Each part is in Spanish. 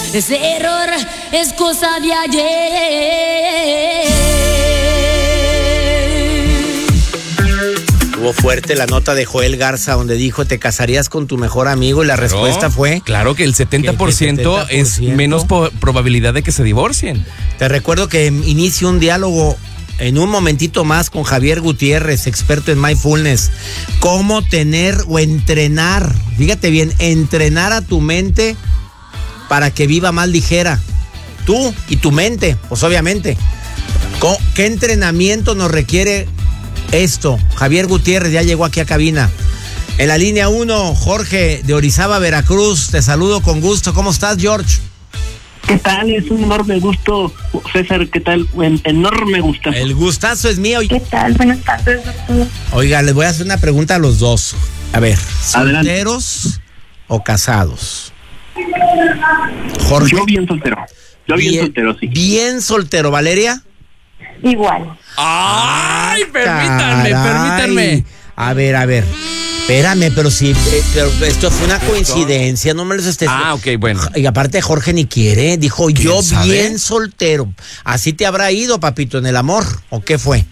ese error es cosa de ayer. Estuvo fuerte la nota de Joel Garza donde dijo, ¿te casarías con tu mejor amigo? Y la respuesta fue... Claro que el 70% es menos probabilidad de que se divorcien. Te recuerdo que inicio un diálogo en un momentito más con Javier Gutiérrez, experto en mindfulness. Cómo tener o entrenar, fíjate bien, entrenar a tu mente para que viva más ligera. Tú y tu mente, pues obviamente. ¿Qué entrenamiento nos requiere esto? Javier Gutiérrez ya llegó aquí a cabina. En la línea 1, Jorge de Orizaba, Veracruz. Te saludo con gusto. ¿Cómo estás, George? ¿Qué tal? Es un enorme gusto, César. ¿Qué tal? Enorme gustazo. El gustazo es mío. ¿Qué tal? Buenas tardes, doctor. Oiga, les voy a hacer una pregunta a los dos. A ver, ¿solteros Adelante. o casados? Jorge. Yo bien soltero. Bien soltero, sí. Bien soltero. ¿Valeria? Igual. ¡Ay! Caray. Permítanme. A ver. Espérame, pero sí, pero esto fue una coincidencia, no me los estés... Ah, ok, bueno. Y aparte Jorge ni quiere, dijo yo sabe? bien soltero. ¿Así te habrá ido, papito, en el amor? ¿O qué fue?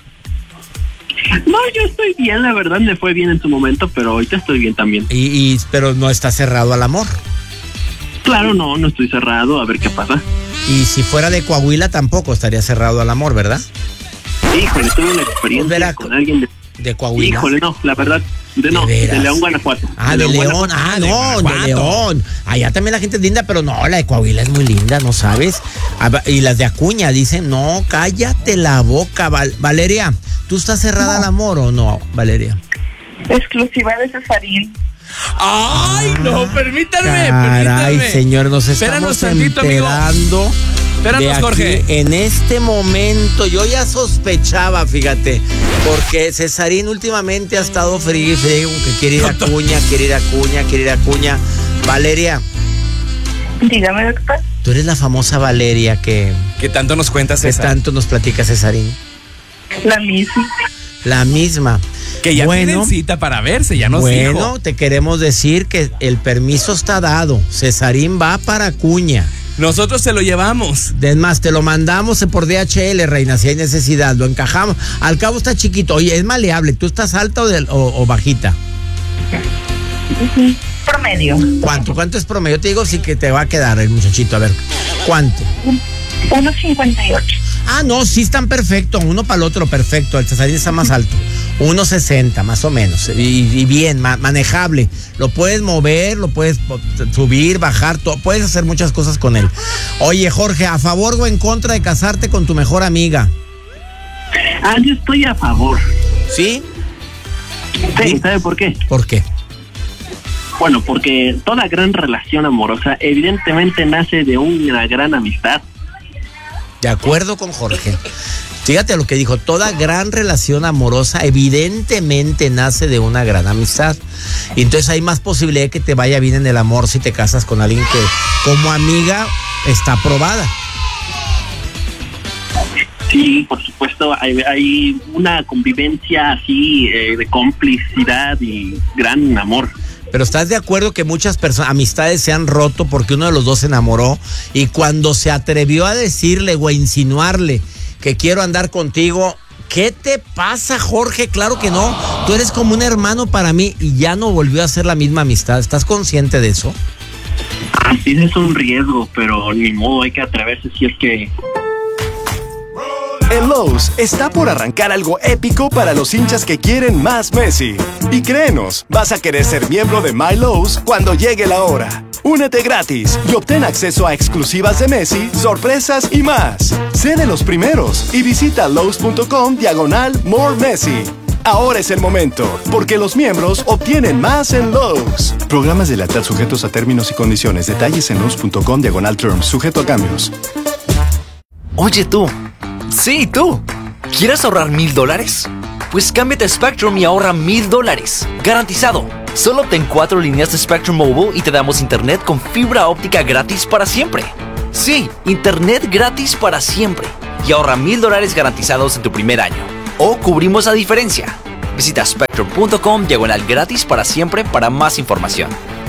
No, yo estoy bien, la verdad, me fue bien en su momento, pero ahorita estoy bien también. Pero no está cerrado al amor. Claro, no estoy cerrado, a ver qué pasa. Y si fuera de Coahuila tampoco estaría cerrado al amor, ¿verdad? Híjole, tuve una experiencia con alguien de Coahuila. Híjole, no, la verdad, de León, Guanajuato. Ah, de León, de León. Allá también la gente es linda, pero no, la de Coahuila es muy linda, ¿no sabes? Y las de Acuña dicen, no, cállate la boca, Valeria. ¿Tú estás cerrada al amor o no, Valeria? Exclusiva de Cesarín. ¡Ay, no! Permítanme. Caray, señor, nos estamos enterando. Espéranos, Jorge. En este momento, yo ya sospechaba, fíjate, porque Cesarín últimamente ha estado frío, que quiere ir a Acuña. Valeria. Dígame, doctor. Tú eres la famosa Valeria que tanto nos cuenta César. Que tanto nos platica Cesarín. La misma. Que ya tienen cita para verse, ya nos dijo. Bueno, te queremos decir que el permiso está dado. Cesarín va para Acuña. Nosotros se lo llevamos. Es más, te lo mandamos por DHL, reina, si hay necesidad. Lo encajamos. Al cabo está chiquito. Oye, es maleable. ¿Tú estás alta o bajita? Promedio. ¿Cuánto es promedio? Te digo sí que te va a quedar el muchachito. A ver, ¿cuánto? 1.58. Ah, no, sí están perfectos. Uno para el otro, perfecto. El Cesarín está más alto. 1.60 más o menos. Y bien, manejable. Lo puedes mover, lo puedes subir, bajar, puedes hacer muchas cosas con él. Oye, Jorge, ¿a favor o en contra de casarte con tu mejor amiga? Yo estoy a favor. ¿Sí? Sí, ¿sabe por qué? ¿Por qué? Bueno, porque toda gran relación amorosa evidentemente nace de una gran amistad. De acuerdo con Jorge. Fíjate lo que dijo, toda gran relación amorosa evidentemente nace de una gran amistad. Y entonces hay más posibilidad de que te vaya bien en el amor si te casas con alguien que como amiga está aprobada. Sí, por supuesto, hay una convivencia así de complicidad y gran amor. Pero ¿estás de acuerdo que muchas amistades se han roto porque uno de los dos se enamoró y cuando se atrevió a decirle o a insinuarle que quiero andar contigo, ¿qué te pasa, Jorge? Claro que no, tú eres como un hermano para mí y ya no volvió a ser la misma amistad. ¿Estás consciente de eso? Sí, es un riesgo, pero ni modo, hay que atreverse si es que... En Lowe's está por arrancar algo épico para los hinchas que quieren más Messi. Y créenos, vas a querer ser miembro de My Lowe's cuando llegue la hora. Únete gratis y obtén acceso a exclusivas de Messi, sorpresas y más. Sé de los primeros y visita Lowe's.com/More Messi. Ahora es el momento, porque los miembros obtienen más en Lowe's. Programas de lealtad sujetos a términos y condiciones. Detalles en Lowe's.com/terms, sujeto a cambios. Oye tú. Sí, tú. ¿Quieres ahorrar $1,000? Pues cámbiate a Spectrum y ahorra $1,000. Garantizado. Solo obtén 4 líneas de Spectrum Mobile y te damos internet con fibra óptica gratis para siempre. Sí, internet gratis para siempre. Y ahorra $1,000 garantizados en tu primer año. O cubrimos la diferencia. Visita Spectrum.com/gratis para siempre para más información.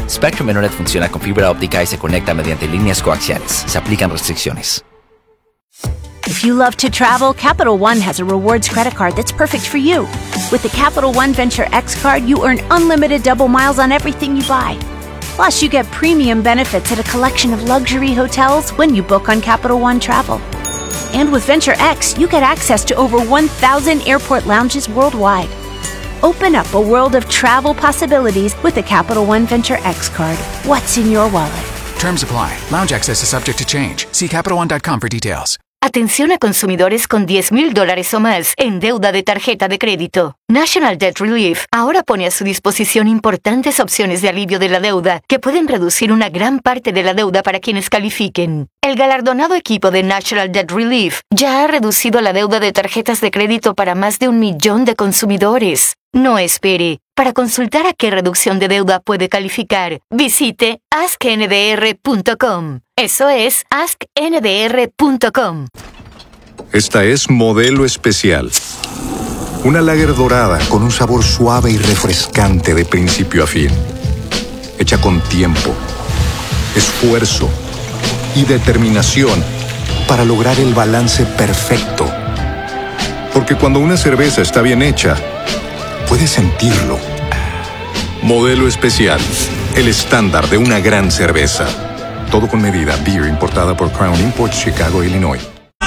Spectrum Internet funciona con fibra óptica y se conecta mediante líneas coaxiales. Se aplican restricciones. If you love to travel, Capital One has a rewards credit card that's perfect for you. With the Capital One Venture X card, you earn unlimited double miles on everything you buy. Plus, you get premium benefits at a collection of luxury hotels when you book on Capital One Travel. And with Venture X, you get access to over 1,000 airport lounges worldwide. Open up a world of travel possibilities with the Capital One Venture X card. What's in your wallet? Terms apply. Lounge access is subject to change. See CapitalOne.com for details. Atención a consumidores con $10,000 o más en deuda de tarjeta de crédito. National Debt Relief ahora pone a su disposición importantes opciones de alivio de la deuda que pueden reducir una gran parte de la deuda para quienes califiquen. El galardonado equipo de National Debt Relief ya ha reducido la deuda de tarjetas de crédito para más de 1 millón de consumidores. No espere. Para consultar a qué reducción de deuda puede calificar, visite askndr.com. Eso es askndr.com. Esta es Modelo Especial. Una lager dorada con un sabor suave y refrescante de principio a fin. Hecha con tiempo, esfuerzo y determinación para lograr el balance perfecto. Porque cuando una cerveza está bien hecha, puedes sentirlo. Modelo Especial, el estándar de una gran cerveza. Todo con medida. Beer importada por Crown Imports, Chicago, Illinois.